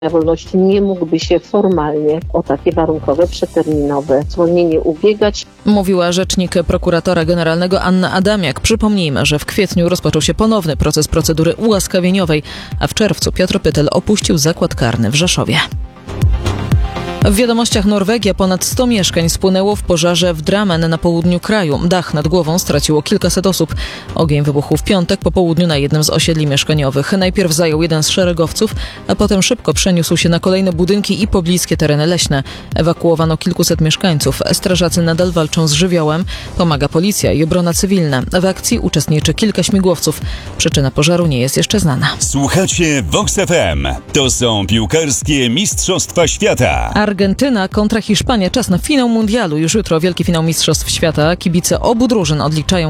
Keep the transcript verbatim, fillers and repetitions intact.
wolności nie mógłby się formalnie o takie warunkowe, przeterminowe zwolnienie ubiegać. Mówiła rzecznik prokuratora generalnego Anna Adamiak. Przypomnijmy, że w kwietniu rozpoczął się ponowny proces procedury ułaskawieniowej, a w czerwcu Piotr Pytel opuścił zakład karny w Rzeszowie. W wiadomościach Norwegia ponad sto mieszkań spłynęło w pożarze w Drammen na południu kraju. Dach nad głową straciło kilkaset osób. Ogień wybuchł w piątek po południu na jednym z osiedli mieszkaniowych. Najpierw zajął jeden z szeregowców, a potem szybko przeniósł się na kolejne budynki i pobliskie tereny leśne. Ewakuowano kilkuset mieszkańców. Strażacy nadal walczą z żywiołem. Pomaga policja i obrona cywilna. W akcji uczestniczy kilka śmigłowców. Przyczyna pożaru nie jest jeszcze znana. Słuchacie Vox F M. To są piłkarskie Mistrzostwa Świata. Argentyna kontra Hiszpania. Czas na finał mundialu. Już jutro wielki finał Mistrzostw Świata. Kibice obu drużyn odliczają